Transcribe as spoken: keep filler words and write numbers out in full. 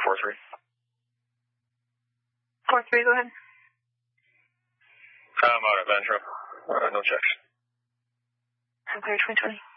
four three. four three, go ahead. I'm out at Ventro. Uh, no checks. I'm clear twenty twenty.